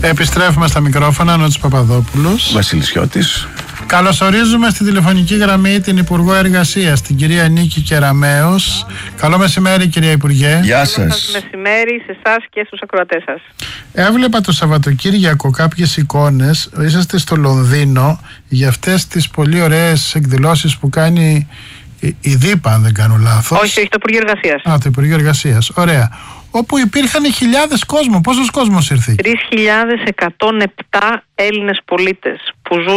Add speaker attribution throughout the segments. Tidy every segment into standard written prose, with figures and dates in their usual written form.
Speaker 1: Επιστρέφουμε στα μικρόφωνα. Νότης Παπαδόπουλος,
Speaker 2: Βασίλης Χιώτης.
Speaker 1: Καλωσορίζουμε στη τηλεφωνική γραμμή την Υπουργό Εργασίας, την κυρία Νίκη Κεραμέως. Καλό μεσημέρι, κυρία Υπουργέ.
Speaker 2: Γεια σας.
Speaker 3: Καλό μεσημέρι σε εσάς και στους ακροατές σας.
Speaker 1: Έβλεπα το Σαββατοκύριακο κάποιες εικόνες. Είσαστε στο Λονδίνο για αυτές τις πολύ ωραίες εκδηλώσεις που κάνει η ΔΥΠΑ, αν δεν κάνω λάθος.
Speaker 3: Όχι, το Υπουργείο Εργασίας.
Speaker 1: Το Υπουργείο Εργασίας. Ωραία. Όπου υπήρχαν χιλιάδες κόσμο. Πόσος κόσμος ήρθε?
Speaker 3: 3.107 Έλληνες πολίτες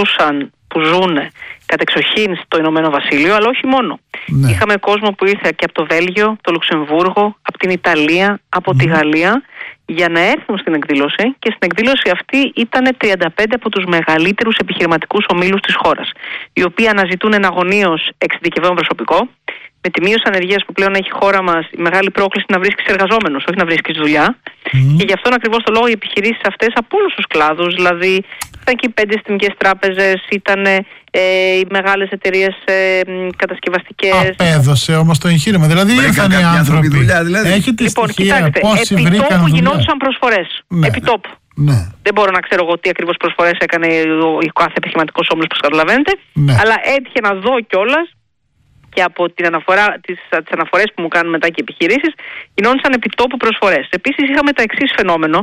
Speaker 3: που ζουν κατεξοχήν στο Ηνωμένο Βασίλειο, αλλά όχι μόνο.
Speaker 1: Ναι.
Speaker 3: Είχαμε κόσμο που ήρθε και από το Βέλγιο, το Λουξεμβούργο, από την Ιταλία, από τη Γαλλία, για να έρθουν στην εκδήλωση, και στην εκδήλωση αυτή ήταν 35 από τους μεγαλύτερους επιχειρηματικούς ομίλους της χώρας, οι οποίοι αναζητούν εναγωνίως εξειδικευμένο προσωπικό. Με τη μείωση ανεργίας που πλέον έχει η χώρα μας, η μεγάλη πρόκληση είναι να βρίσκεις εργαζόμενους, όχι να βρίσκεις δουλειά. Και γι' αυτόν ακριβώς το λόγο οι επιχειρήσεις αυτές από όλους τους κλάδους, δηλαδή ήταν και οι 5 συστημικές τράπεζες, ήταν οι μεγάλες εταιρείες κατασκευαστικές.
Speaker 1: Απέδωσε όμως το εγχείρημα. Δηλαδή ήρθαν οι άνθρωποι.
Speaker 2: Δουλειά, δηλαδή.
Speaker 1: Έχετε στοιχεία
Speaker 3: κοιτάξτε,
Speaker 1: πόσοι
Speaker 3: επί
Speaker 1: βρήκαν
Speaker 3: τόπου
Speaker 1: δουλειά?
Speaker 3: γινόντουσαν προσφορές.
Speaker 1: Ναι.
Speaker 3: Επί τόπου.
Speaker 1: Ναι.
Speaker 3: Δεν μπορώ να ξέρω εγώ τι ακριβώς προσφορές έκανε ο κάθε επιχειρηματικός όμιλος, όπως καταλαβαίνετε.
Speaker 1: Ναι.
Speaker 3: Αλλά έτυχε να δω κιόλας, και από τις αναφορές που μου κάνουν μετά και οι επιχειρήσεις, γινόντουσαν επιτόπου προσφορές. Επίσης είχαμε το εξής φαινόμενο.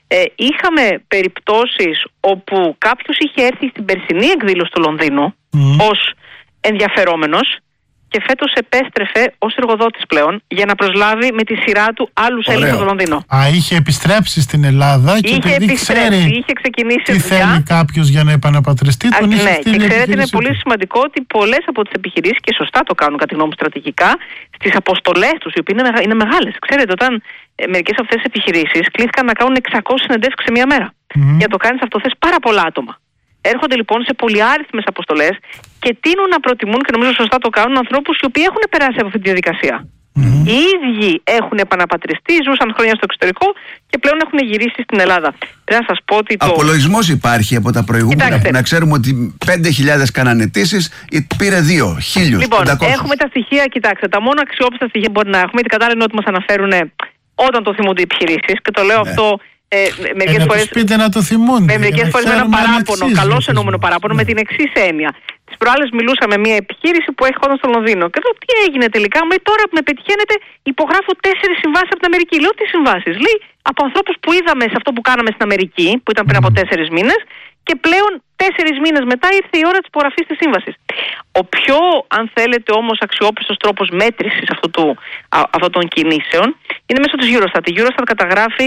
Speaker 3: Είχαμε περιπτώσεις όπου κάποιος είχε έρθει στην περσινή εκδήλωση του Λονδίνου ως ενδιαφερόμενος και φέτος επέστρεφε ως εργοδότης πλέον για να προσλάβει με τη σειρά του άλλους Έλληνες στο Λονδίνο.
Speaker 1: Είχε επιστρέψει στην Ελλάδα και επειδή ξέρει
Speaker 3: είχε ξεκινήσει
Speaker 1: τι θέλει κάποιος για να επαναπατριστεί, τον είχε στείλει.
Speaker 3: Και ξέρετε, είναι πολύ σημαντικό ότι πολλές από τις επιχειρήσεις, και σωστά το κάνουν κατά τη γνώμη μου στρατηγικά, στις αποστολές τους, οι οποίοι είναι μεγάλες. Ξέρετε, όταν μερικές από αυτές τις επιχειρήσεις κλήθηκαν να κάνουν 600 συνεντεύξεις σε μία μέρα. Για το κάνεις αυτό θες πάρα πολλά άτομα. Έρχονται λοιπόν σε πολυάριθμες αποστολές και τείνουν να προτιμούν, και νομίζω σωστά το κάνουν, ανθρώπους οι οποίοι έχουν περάσει από αυτή τη διαδικασία. Οι ίδιοι έχουν επαναπατριστεί, ζούσαν χρόνια στο εξωτερικό και πλέον έχουν γυρίσει στην Ελλάδα. Πρέπει να σας πω ότι
Speaker 2: Απολογισμός υπάρχει από τα προηγούμενα. Κοιτάξτε, να ξέρουμε ότι 5.000 κάνανε αιτήσεις, πήρε 2.000.
Speaker 3: Λοιπόν, έχουμε τα στοιχεία, κοιτάξτε, τα μόνο αξιόπιστα στοιχεία που μπορεί να έχουμε, γιατί κατάλληλα είναι ότι μας αναφέρουν όταν το θυμούνται οι επιχειρήσεις, και το λέω αυτό. Μερικές φορές
Speaker 1: πείτε να το θυμούνται.
Speaker 3: Μερικές φορές με ένα παράπονο, καλώς εννοούμενο παράπονο, με την εξής έννοια. Τις προάλλες μιλούσα με μια επιχείρηση που έχει χώρα στο Λονδίνο. Και λέω, τι έγινε τελικά? Μου λέει, τώρα που με πετυχαίνετε, υπογράφω 4 συμβάσεις από την Αμερική. Λέω, τι συμβάσεις? Λέει, από ανθρώπους που είδαμε σε αυτό που κάναμε στην Αμερική, που ήταν πριν από 4 μήνες, και πλέον 4 μήνες μετά ήρθε η ώρα της υπογραφής της σύμβασης. Ο πιο, αν θέλετε, όμως αξιόπιστος τρόπος μέτρησης αυτών των κινήσεων είναι μέσω της Eurostat. Η Eurostat καταγράφει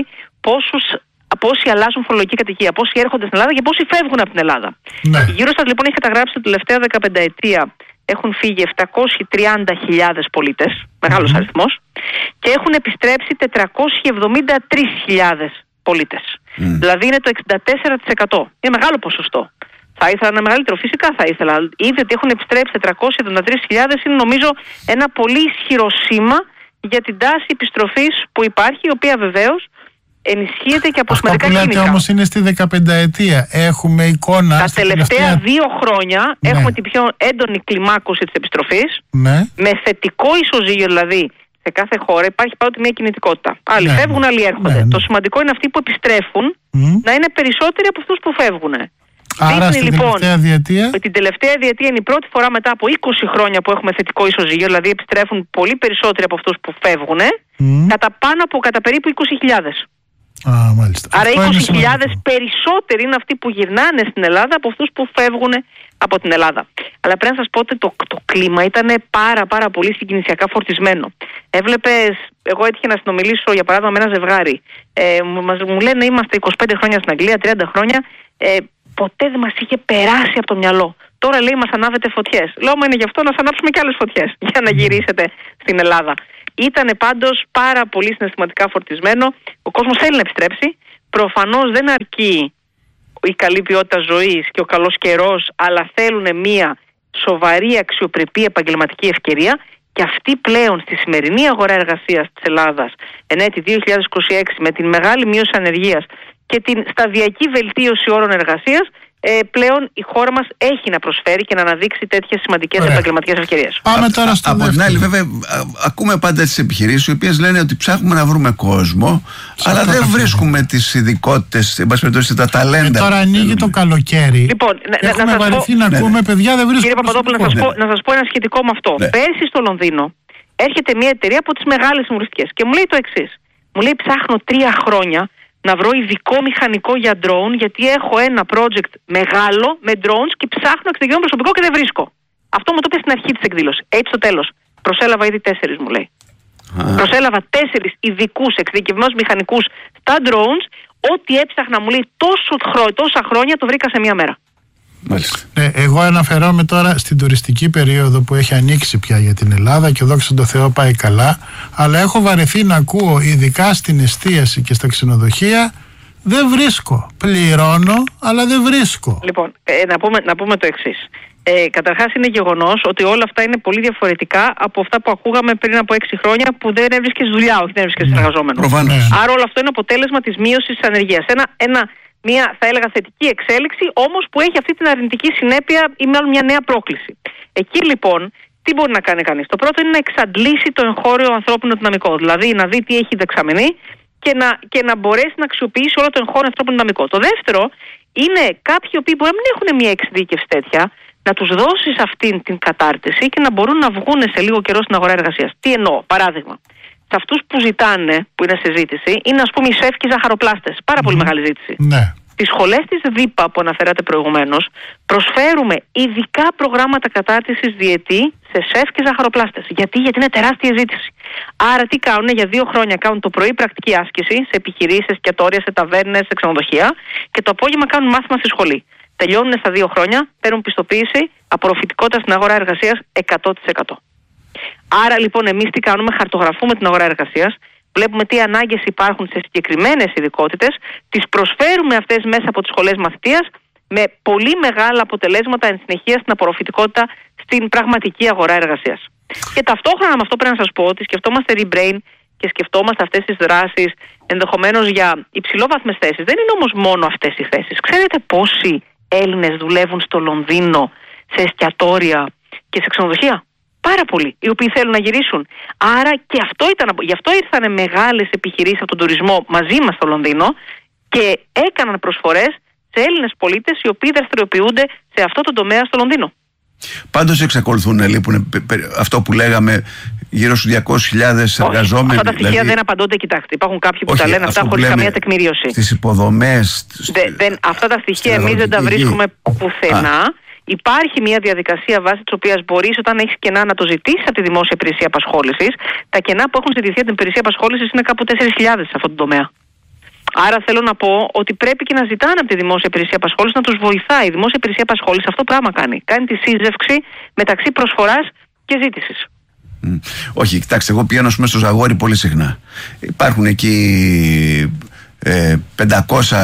Speaker 3: πόσοι αλλάζουν φορολογική κατοικία, πόσοι έρχονται στην Ελλάδα και πόσοι φεύγουν από την Ελλάδα.
Speaker 1: Ναι.
Speaker 3: Η Eurostat λοιπόν έχει καταγράψει ότι την τελευταία 15 ετία έχουν φύγει 730.000 πολίτες, μεγάλος αριθμός, και έχουν επιστρέψει 473.000 πολίτες. Δηλαδή είναι το 64%. Είναι μεγάλο ποσοστό. Θα ήθελα ένα μεγαλύτερο, φυσικά θα ήθελα. Ήδη ότι έχουν επιστρέψει 473.000 είναι νομίζω ένα πολύ ισχυρό σήμα για την τάση επιστροφής που υπάρχει, η οποία βεβαίως ενισχύεται και από σημαντικά κίνητρα. Αυτό που λέτε όμως είναι στη 15ετία. Έχουμε εικόνα. Τα τελευταία 2 χρόνια έχουμε την πιο έντονη κλιμάκωση της επιστροφής. Με θετικό ισοζύγιο, δηλαδή σε κάθε χώρα υπάρχει πάντοτε μια κινητικότητα. Άλλοι φεύγουν, άλλοι έρχονται. Το σημαντικό είναι αυτοί που επιστρέφουν να είναι περισσότεροι από αυτούς που φεύγουν.
Speaker 1: Άρα στην τελευταία διετία.
Speaker 3: Την τελευταία διετία είναι η πρώτη φορά μετά από 20 χρόνια που έχουμε θετικό ισοζύγιο, δηλαδή επιστρέφουν πολύ περισσότεροι από αυτούς που φεύγουν, κατά περίπου 20.000. Άρα 20.000 περισσότεροι είναι αυτοί που γυρνάνε στην Ελλάδα από αυτούς που φεύγουν από την Ελλάδα. Αλλά πρέπει να σας πω ότι το κλίμα ήταν πάρα πολύ συγκινησιακά φορτισμένο. Έβλεπες, εγώ έτυχε να συνομιλήσω για παράδειγμα με ένα ζευγάρι. Μου λένε είμαστε 25 χρόνια στην Αγγλία, 30 χρόνια. Ποτέ δεν μας είχε περάσει από το μυαλό. Τώρα λέει μας ανάβετε φωτιές. Λέω, μα είναι γι' αυτό να σας ανάψουμε και άλλες φωτιές για να γυρίσετε στην Ελλάδα. Ήτανε πάντως πάρα πολύ συναισθηματικά φορτισμένο. Ο κόσμος θέλει να επιστρέψει. Προφανώς δεν αρκεί η καλή ποιότητα ζωής και ο καλός καιρός, αλλά θέλουν μια σοβαρή, αξιοπρεπή επαγγελματική ευκαιρία. Και αυτή πλέον στη σημερινή αγορά εργασίας της Ελλάδας, εν έτη 2026, με την μεγάλη μείωση ανεργίας και την σταδιακή βελτίωση όρων εργασίας, πλέον η χώρα μας έχει να προσφέρει και να αναδείξει τέτοιες σημαντικές επαγγελματικές ευκαιρίες.
Speaker 1: Πάμε τώρα στο
Speaker 2: από την άλλη, βέβαια, ακούμε πάντα τις επιχειρήσεις οι οποίες λένε ότι ψάχνουμε να βρούμε κόσμο, αλλά δεν βρίσκουμε τις ειδικότητες, εν πάση περιπτώσει, τα ταλέντα.
Speaker 1: Τώρα ανοίγει το καλοκαίρι.
Speaker 3: Λοιπόν,
Speaker 1: έχουμε βαρεθεί να ακούμε, παιδιά, δεν βρίσκουμε.
Speaker 3: Κύριε Παπαδόπουλο, να σας πω ένα σχετικό με αυτό. Πέρσι στο Λονδίνο έρχεται μια εταιρεία από τις μεγάλες συμβουλευτικές και μου λέει το εξής. Μου λέει, ψάχνω 3 χρόνια να βρω ειδικό μηχανικό για drone, γιατί έχω ένα project μεγάλο με drones και ψάχνω εξειδικευμένο προσωπικό και δεν βρίσκω. Αυτό μου το είπε στην αρχή της εκδήλωσης. Έτσι στο τέλος. Προσέλαβα ήδη 4, μου λέει. Προσέλαβα 4 ειδικούς εξειδικευμένους μηχανικούς στα drones. Ό,τι έψαχνα, μου λέει, τόσα χρόνια το βρήκα σε μία μέρα.
Speaker 1: Εγώ αναφερόμαι τώρα στην τουριστική περίοδο που έχει ανοίξει πια για την Ελλάδα και δόξα τω Θεώ πάει καλά, αλλά έχω βαρεθεί να ακούω, ειδικά στην εστίαση και στα ξενοδοχεία, δεν βρίσκω. Πληρώνω, αλλά δεν βρίσκω. Λοιπόν,
Speaker 3: να πούμε το εξής. Καταρχάς είναι γεγονός ότι όλα αυτά είναι πολύ διαφορετικά από αυτά που ακούγαμε πριν από 6 χρόνια που δεν έβρισκες δουλειά, όχι δεν έβρισκες εργαζόμενο. Άρα όλο αυτό είναι αποτέλεσμα της μείωσης της ανεργίας. Μια, θα έλεγα, θετική εξέλιξη, όμως που έχει αυτή την αρνητική συνέπεια ή μάλλον μια νέα πρόκληση. Εκεί λοιπόν, τι μπορεί να κάνει κανείς? Το πρώτο είναι να εξαντλήσει το εγχώριο ανθρώπινο δυναμικό. Δηλαδή να δει τι έχει δεξαμενή και να μπορέσει να αξιοποιήσει όλο το εγχώριο ανθρώπινο δυναμικό. Το δεύτερο είναι κάποιοι οποίοι μπορεί να μην έχουν μια εξειδίκευση τέτοια, να τους δώσεις αυτήν την κατάρτιση και να μπορούν να βγουν σε λίγο καιρό στην αγορά εργασίας. Τι εννοώ? Παράδειγμα, σε αυτούς που ζητάνε, που είναι σε ζήτηση, είναι ας πούμε οι σεφ και οι ζαχαροπλάστες. Πάρα πολύ μεγάλη ζήτηση.
Speaker 1: Ναι.
Speaker 3: Στις σχολές της ΔΥΠΑ που αναφέρατε προηγουμένως, προσφέρουμε ειδικά προγράμματα κατάρτισης διετή σε σεφ και ζαχαροπλάστες. Γιατί είναι τεράστια ζήτηση. Άρα τι κάνουν? Για 2 χρόνια κάνουν το πρωί πρακτική άσκηση σε επιχειρήσεις, εστιατόρια, σε ταβέρνες, σε ξενοδοχεία και το απόγευμα κάνουν μάθημα στη σχολή. Τελειώνουν στα 2 χρόνια, παίρνουν πιστοποίηση, απορροφητικότητα στην αγορά εργασίας 100%. Άρα λοιπόν εμείς τι κάνουμε? Χαρτογραφούμε την αγορά εργασίας, βλέπουμε τι ανάγκες υπάρχουν σε συγκεκριμένες ειδικότητες, τις προσφέρουμε αυτές μέσα από τις σχολές μαθητείας με πολύ μεγάλα αποτελέσματα εν συνεχεία στην απορροφητικότητα στην πραγματική αγορά εργασίας. Και ταυτόχρονα με αυτό πρέπει να σας πω ότι σκεφτόμαστε rebrain και σκεφτόμαστε αυτές τις δράσεις ενδεχομένως για υψηλόβαθμες θέσεις. Δεν είναι όμως μόνο αυτές οι θέσεις. Ξέρετε πόσοι Έλληνες δουλεύουν στο Λονδίνο σε εστιατόρια και σε ξενοδοχεία? Πάρα πολλοί, οι οποίοι θέλουν να γυρίσουν. Άρα και γι' αυτό ήρθαν μεγάλες επιχειρήσεις από τον τουρισμό μαζί μας στο Λονδίνο και έκαναν προσφορές σε Έλληνες πολίτες οι οποίοι δραστηριοποιούνται σε αυτό το τομέα στο Λονδίνο.
Speaker 2: Πάντως εξακολουθούν να λείπουν αυτό που λέγαμε γύρω στους 200.000 εργαζόμενοι.
Speaker 3: Αυτά τα στοιχεία δεν απαντώνται, κοιτάξτε. Υπάρχουν κάποιοι που τα λένε αυτά χωρίς καμία τεκμηρίωση.
Speaker 2: Στις υποδομές.
Speaker 3: Αυτά τα στοιχεία εμείς δεν τα βρίσκουμε πουθενά. Υπάρχει μια διαδικασία βάσει της οποίας μπορείς, όταν έχεις κενά, να το ζητήσεις από τη δημόσια υπηρεσία απασχόλησης. Τα κενά που έχουν ζητηθεί από την υπηρεσία απασχόλησης είναι κάπου 4.000 σε αυτό το τομέα. Άρα θέλω να πω ότι πρέπει και να ζητάνε από τη δημόσια υπηρεσία απασχόλησης να τους βοηθάει. Η δημόσια υπηρεσία απασχόλησης αυτό πράγμα κάνει. Κάνει τη σύζευξη μεταξύ προσφοράς και ζήτησης.
Speaker 2: Όχι, κοιτάξτε, εγώ πηγαίνω στο Ζαγόρι πολύ συχνά. Υπάρχουν εκεί 500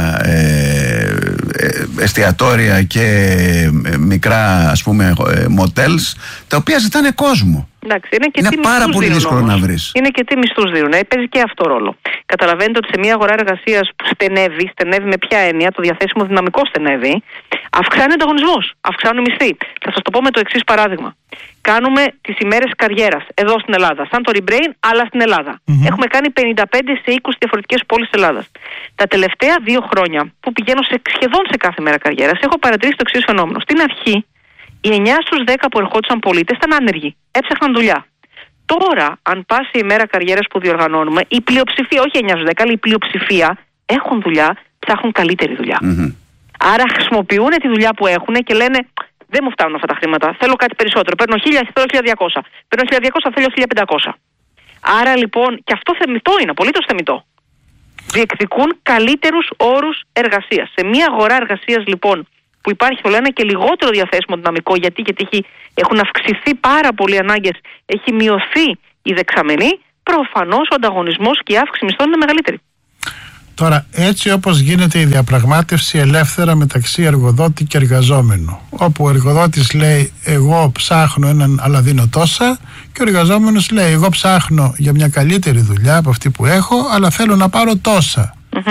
Speaker 2: εστιατόρια και μικρά, ας πούμε, μοτέλς, τα οποία ζητάνε κόσμο.
Speaker 3: Εντάξει,
Speaker 2: είναι πάρα πολύ δύσκολο να βρεις.
Speaker 3: Είναι και τι μισθούς δίνουν. Παίζει και αυτό ρόλο. Καταλαβαίνετε ότι σε μια αγορά εργασίας που στενεύει με ποια έννοια? Το διαθέσιμο δυναμικό στενεύει. Αυξάνει ο ανταγωνισμός, αυξάνουν οι μισθοί. Θα σας το πω με το εξής παράδειγμα. Κάνουμε τις ημέρες καριέρας εδώ στην Ελλάδα, σαν το rebrain, αλλά στην Ελλάδα. Έχουμε κάνει 55 σε 20 διαφορετικές πόλεις της Ελλάδας. Τα τελευταία 2 χρόνια που πηγαίνω σχεδόν σε κάθε μέρα καριέρας, έχω παρατηρήσει το εξής φαινόμενο. Στην αρχή, οι 9 στους 10 που ερχόντουσαν πολίτες ήταν άνεργοι, έψαχναν δουλειά. Τώρα, αν πας σε ημέρα καριέρας που διοργανώνουμε, η πλειοψηφία, όχι 9 στους 10, αλλά η πλειοψηφία έχουν δουλειά, ψάχνουν καλύτερη δουλειά. Άρα χρησιμοποιούν τη δουλειά που έχουν και λένε: δεν μου φτάνουν αυτά τα χρήματα. Θέλω κάτι περισσότερο. Παίρνω 1.000, θέλω 1.200. Παίρνω 1.200, θέλω 1.500. Άρα λοιπόν, και αυτό θεμιτό είναι, απολύτως θεμιτό. Διεκδικούν καλύτερους όρους εργασίας. Σε μια αγορά εργασίας λοιπόν που υπάρχει, το λένε, και λιγότερο διαθέσιμο δυναμικό, γιατί έχουν αυξηθεί πάρα πολλοί ανάγκες, έχει μειωθεί η δεξαμενή, προφανώς ο ανταγωνισμός και η αύξηση μισθών είναι μεγαλύτερη.
Speaker 1: Τώρα, έτσι όπως γίνεται η διαπραγμάτευση ελεύθερα μεταξύ εργοδότη και εργαζόμενου, όπου ο εργοδότης λέει εγώ ψάχνω έναν αλλά δίνω τόσα, και ο εργαζόμενος λέει εγώ ψάχνω για μια καλύτερη δουλειά από αυτή που έχω, αλλά θέλω να πάρω τόσα.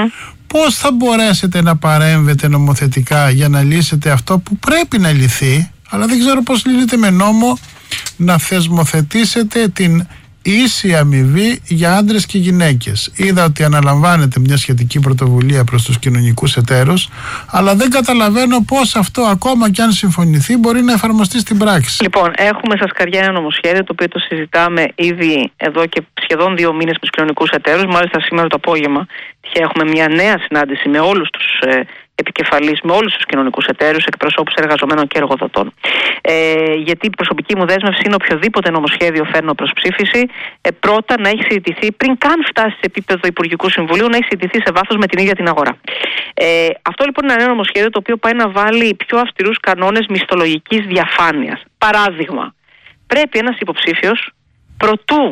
Speaker 1: πώς θα μπορέσετε να παρέμβετε νομοθετικά για να λύσετε αυτό που πρέπει να λυθεί, αλλά δεν ξέρω πώς λύνεται με νόμο, να θεσμοθετήσετε την ίση αμοιβή για άντρες και γυναίκες. Είδα ότι αναλαμβάνετε μια σχετική πρωτοβουλία προς τους κοινωνικούς εταίρους, αλλά δεν καταλαβαίνω πώς αυτό, ακόμα και αν συμφωνηθεί, μπορεί να εφαρμοστεί στην πράξη.
Speaker 3: Λοιπόν, έχουμε στα σκαριά ένα νομοσχέδιο, το οποίο το συζητάμε ήδη εδώ και σχεδόν 2 μήνες με τους κοινωνικούς εταίρους. Μάλιστα σήμερα το απόγευμα έχουμε μια νέα συνάντηση με όλους τους επικεφαλής, με όλους τους κοινωνικούς εταίρους, εκπροσώπους εργαζομένων και εργοδοτών. Γιατί η προσωπική μου δέσμευση είναι οποιοδήποτε νομοσχέδιο φέρνω προς ψήφιση, πρώτα να έχει συζητηθεί, πριν καν φτάσει σε επίπεδο Υπουργικού Συμβουλίου, να έχει συζητηθεί σε βάθος με την ίδια την αγορά. Αυτό λοιπόν είναι ένα νομοσχέδιο το οποίο πάει να βάλει πιο αυστηρούς κανόνες μισθολογικής διαφάνειας. Παράδειγμα, πρέπει ένας υποψήφιος προτού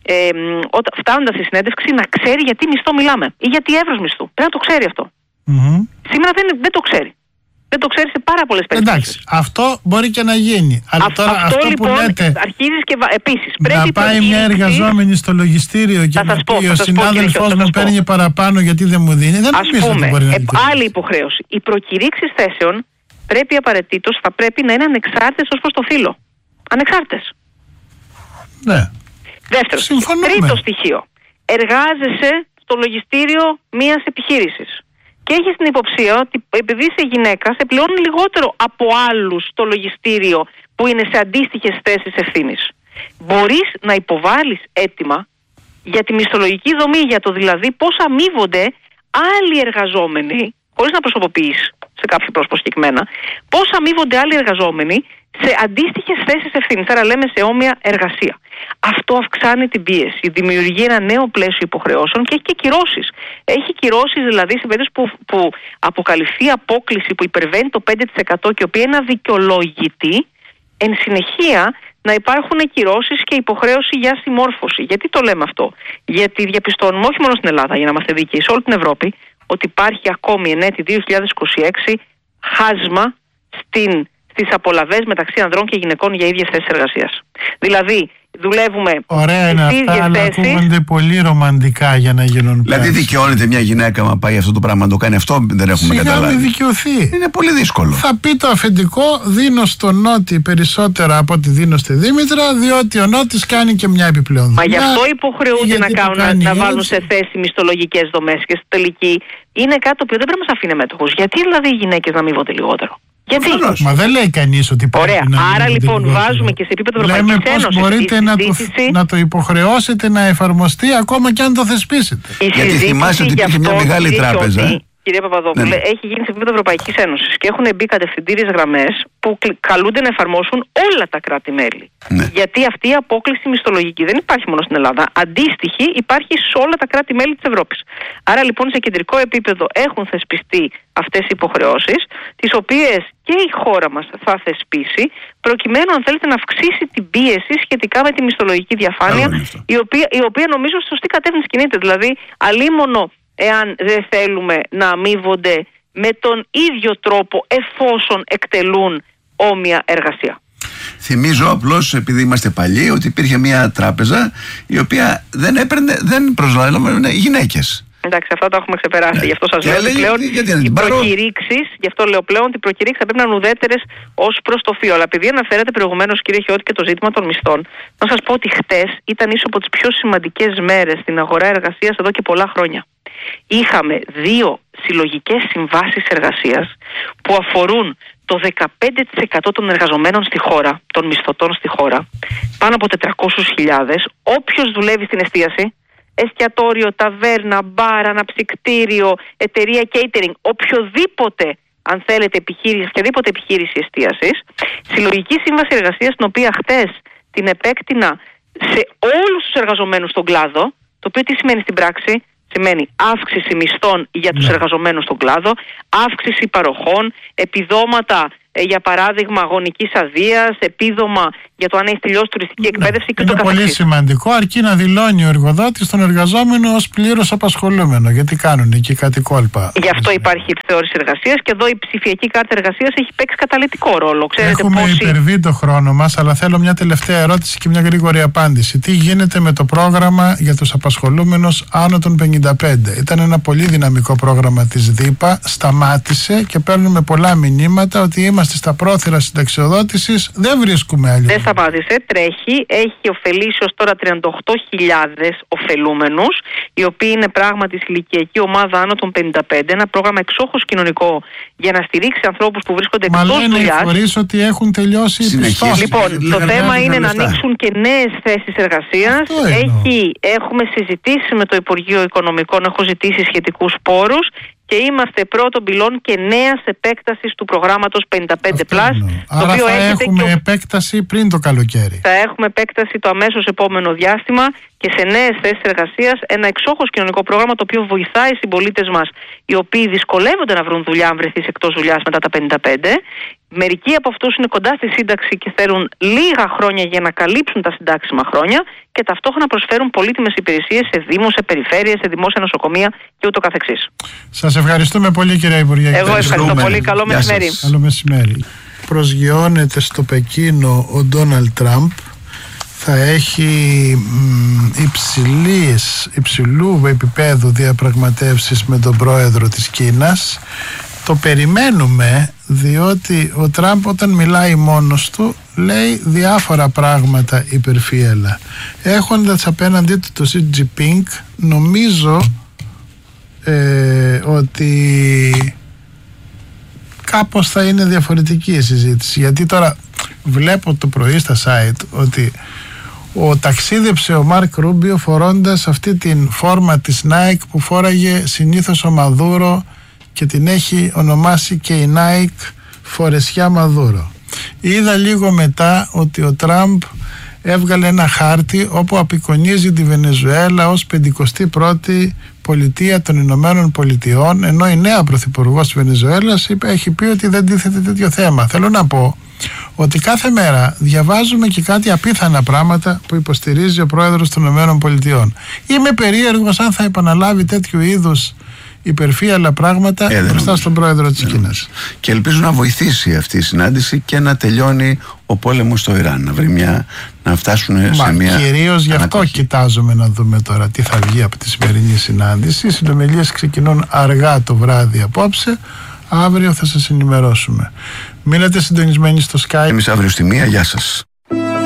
Speaker 3: φτάνοντας στη συνέντευξη να ξέρει γιατί μισθό μιλάμε ή γιατί εύρος μισθού. Πρέπει να το ξέρει αυτό. Σήμερα δεν το ξέρει. Δεν το ξέρει σε πάρα πολλές περιπτώσεις.
Speaker 1: Εντάξει, αυτό μπορεί και να γίνει. Αλλά τώρα αυτό
Speaker 3: λοιπόν,
Speaker 1: που λέτε,
Speaker 3: αρχίζεις και επίσης
Speaker 1: να πάει μια εργαζόμενη στο λογιστήριο και να πει ο συνάδελφός μου παίρνει παραπάνω γιατί δεν μου δίνει, δεν νομίζω ότι μπορεί να γίνει.
Speaker 3: Άλλη υποχρέωση. Οι προκηρύξεις θέσεων πρέπει απαραίτητος, θα πρέπει να είναι ανεξάρτητες ως προς το φύλο. Ανεξάρτητες.
Speaker 1: Ναι.
Speaker 3: Δεύτερο. Τρίτο στοιχείο. Εργάζεσαι στο λογιστήριο μιας επιχείρησης και έχεις την υποψία ότι επειδή είσαι γυναίκα σε πληρώνει λιγότερο από άλλους στο λογιστήριο που είναι σε αντίστοιχες θέσεις ευθύνης. Μπορείς να υποβάλεις αίτημα για τη μισθολογική δομή, για το δηλαδή πώς αμείβονται άλλοι εργαζόμενοι, χωρίς να προσωποποιείς σε κάποιο πρόσωπο συγκεκριμένα, πώς αμείβονται άλλοι εργαζόμενοι σε αντίστοιχες θέσεις ευθύνης, άρα λέμε σε όμοια εργασία. Αυτό αυξάνει την πίεση, δημιουργεί ένα νέο πλαίσιο υποχρεώσεων και έχει και κυρώσεις. Έχει κυρώσεις δηλαδή σε περίπτωση που αποκαλυφθεί απόκλιση που υπερβαίνει το 5% και η οποία είναι αδικαιολόγητη, εν συνεχεία να υπάρχουν κυρώσεις και υποχρέωση για συμμόρφωση. Γιατί το λέμε αυτό? Γιατί διαπιστώνουμε όχι μόνο στην Ελλάδα, για να είμαστε δίκαιοι, σε όλη την Ευρώπη, ότι υπάρχει ακόμη εν έτη 2026 χάσμα στις απολαβές μεταξύ ανδρών και γυναικών για ίδιες θέσεις εργασίας. Δηλαδή, δουλεύουμε
Speaker 1: ωραία είναι αυτά, αλλά ακούγονται πολύ ρομαντικά για να γίνουν.
Speaker 2: Δηλαδή, δικαιώνεται μια γυναίκα να πάει αυτό το πράγμα να το κάνει? Αυτό δεν έχουμε καταλάβει.
Speaker 1: Σιγά δικαιωθεί.
Speaker 2: Είναι πολύ δύσκολο.
Speaker 1: Θα πει το αφεντικό, δίνω στον Νότι περισσότερα από ό,τι δίνω στη Δήμητρα, διότι ο Νότης κάνει και μια επιπλέον δουλειά.
Speaker 3: Μα γι' αυτό υποχρεούνται να βάλουν σε θέση μισθολογικές δομές και στη τελική είναι κάτι το οποίο δεν πρέπει να μας αφήνει μέτοχος. Γιατί δηλαδή οι γυναίκες να αμείβονται λιγότερο? Γιατί?
Speaker 1: Μα δεν λέει κανείς ότι πρέπει
Speaker 3: να αμείβονται. Άρα λοιπόν βάζουμε και σε επίπεδο Ευρωπαϊκής Ένωσης.
Speaker 1: Λέμε πώς μπορείτε να το υποχρεώσετε να εφαρμοστεί ακόμα και αν το θεσπίσετε.
Speaker 2: Γιατί θυμάσαι ότι υπήρχε μια μεγάλη τράπεζα.
Speaker 3: Κύριε Παπαδόπουλε, έχει γίνει σε επίπεδο Ευρωπαϊκής Ένωσης και έχουν μπει κατευθυντήριες γραμμές που καλούνται να εφαρμόσουν όλα τα κράτη-μέλη. Ναι. Γιατί αυτή η απόκλιση μισθολογική δεν υπάρχει μόνο στην Ελλάδα. Αντίστοιχη υπάρχει σε όλα τα κράτη-μέλη της Ευρώπης. Άρα λοιπόν σε κεντρικό επίπεδο έχουν θεσπιστεί αυτές οι υποχρεώσεις, τις οποίες και η χώρα μας θα θεσπίσει, προκειμένου αν θέλετε να αυξήσει την πίεση σχετικά με τη μισθολογική διαφάνεια, η οποία νομίζω στη σωστή κατεύθυνση κινείται. Δηλαδή, αλίμονο εάν δεν θέλουμε να αμείβονται με τον ίδιο τρόπο εφόσον εκτελούν όμοια εργασία.
Speaker 2: Θυμίζω απλώς, επειδή είμαστε παλιοί, ότι υπήρχε μια τράπεζα η οποία δεν προσλαμβάνει γυναίκες.
Speaker 3: Εντάξει, αυτά τα έχουμε ξεπεράσει. Γι' αυτό σας λέω ότι πλέον οι προκηρύξεις, γι' αυτό λέω πλέον ότι οι προκηρύξεις θα πρέπει να είναι ουδέτερες ως προς το φύλο. Αλλά επειδή αναφέρατε προηγουμένως, κύριε Χιώτη, και το ζήτημα των μισθών, να σας πω ότι χτες ήταν ίσως από τις πιο σημαντικές μέρες στην αγορά εργασίας εδώ και πολλά χρόνια. Είχαμε 2 συλλογικές συμβάσεις εργασίας που αφορούν το 15% των εργαζομένων στη χώρα, των μισθωτών στη χώρα, πάνω από 400.000. Όποιος δουλεύει στην εστίαση, εστιατόριο, ταβέρνα, μπαρ, αναψυκτήριο, εταιρεία catering, οποιοδήποτε, αν θέλετε, οποιαδήποτε επιχείρηση εστίασης, συλλογική σύμβαση εργασίας, την οποία χτες την επέκτηνα σε όλους τους εργαζομένους στον κλάδο, το οποίο τι σημαίνει στην πράξη? Σημαίνει αύξηση μισθών για τους εργαζομένους στον κλάδο, αύξηση παροχών, επιδόματα για παράδειγμα γονικής αδείας, επίδομα για το αν έχει τελειώσει τουριστική εκπαίδευση και ούτω καθεξής.
Speaker 1: Είναι πολύ σημαντικό, αρκεί να δηλώνει ο εργοδότης τον εργαζόμενο ως πλήρως απασχολούμενο, γιατί κάνουν εκεί κάτι κόλπα.
Speaker 3: Γι' αυτό υπάρχει η θεώρηση εργασίας και εδώ η ψηφιακή κάρτα εργασίας έχει παίξει καταλυτικό ρόλο. Ξέρετε,
Speaker 1: έχουμε υπερβεί το χρόνο μας, αλλά θέλω μια τελευταία ερώτηση και μια γρήγορη απάντηση. Τι γίνεται με το πρόγραμμα για τους απασχολούμενους άνω των 55? Ήταν ένα πολύ δυναμικό πρόγραμμα της ΔΥΠΑ, σταμάτησε και παίρνουμε πολλά μηνύματα ότι είμαστε στα πρόθυρα συνταξιοδότησης, δεν βρίσκουμε άλλη.
Speaker 3: Δεν σταμάτησε, τρέχει, έχει ωφελήσει ως τώρα 38.000 ωφελούμενους, οι οποίοι είναι πράγματι στην ηλικιακή ομάδα άνω των 55, ένα πρόγραμμα εξόχως κοινωνικό για να στηρίξει ανθρώπους που βρίσκονται εκτός δουλειάς.
Speaker 1: Μα λένε οι φορείς ότι έχουν τελειώσει οι πιστώσεις.
Speaker 3: Λοιπόν, το θέμα είναι να ανοίξουν και νέες θέσεις εργασίας. Έχουμε συζητήσει με το Υπουργείο Οικονομικών, έχω ζητήσει σχετικούς πόρους και είμαστε πρώτον πυλών και νέας επέκτασης του προγράμματος 55+.
Speaker 1: Άρα θα έχουμε επέκταση πριν το καλοκαίρι.
Speaker 3: Θα έχουμε επέκταση το αμέσως επόμενο διάστημα και σε νέες θέσεις εργασίας, ένα εξόχως κοινωνικό πρόγραμμα το οποίο βοηθάει συμπολίτες μας οι οποίοι δυσκολεύονται να βρουν δουλειά αν βρεθείς εκτός δουλειάς μετά τα 55. Μερικοί από αυτούς είναι κοντά στη σύνταξη και θέλουν λίγα χρόνια για να καλύψουν τα συντάξιμα χρόνια και ταυτόχρονα προσφέρουν πολύτιμες υπηρεσίες σε δήμους, σε περιφέρειες, σε δημόσια νοσοκομεία και ούτω καθεξής.
Speaker 1: Σας ευχαριστούμε πολύ, κυρία Υπουργέ.
Speaker 3: Εγώ ευχαριστώ πολύ. Καλό μεσημέρι.
Speaker 1: Καλό μεσημέρι. Προσγειώνεται στο Πεκίνο ο Ντόναλντ Τραμπ. Θα έχει υψηλού επίπεδου διαπραγματεύσεις με τον πρόεδρο της Κίνας. Το περιμένουμε, διότι ο Τραμπ όταν μιλάει μόνος του λέει διάφορα πράγματα υπερφύελα. Έχοντας απέναντί του το Xi Jinping, νομίζω ότι κάπως θα είναι διαφορετική η συζήτηση, γιατί τώρα βλέπω το πρωί στα site ότι ταξίδεψε ο Μάρκ Ρούμπιο φορώντας αυτή την φόρμα της Nike που φόραγε συνήθως ο Μαδούρο και την έχει ονομάσει και η Nike φορεσιά Μαδούρο. Είδα λίγο μετά ότι ο Τραμπ έβγαλε ένα χάρτη όπου απεικονίζει τη Βενεζουέλα ως 51η πολιτεία των Ηνωμένων Πολιτειών, ενώ η νέα πρωθυπουργός της Βενεζουέλας έχει πει ότι δεν τίθεται τέτοιο θέμα. Θέλω να πω ότι κάθε μέρα διαβάζουμε και κάτι απίθανα πράγματα που υποστηρίζει ο πρόεδρος των Ηνωμένων Πολιτειών. Είμαι περίεργος αν θα επαναλάβει τέτοιου είδους υπερφύαλα πράγματα μπροστά στον πρόεδρο της Κίνας.
Speaker 2: Και ελπίζω να βοηθήσει αυτή η συνάντηση και να τελειώνει ο πόλεμος στο Ιράν, να φτάσουν σε μια
Speaker 1: κυρίως γι' αυτό κοιτάζουμε να δούμε τώρα τι θα βγει από τη σημερινή συνάντηση. Οι συνομιλίες ξεκινούν αργά το βράδυ απόψε. Αύριο θα σας ενημερώσουμε. Μείνετε συντονισμένοι στο Skype.
Speaker 2: Εμείς αύριο στη 1, γεια σας.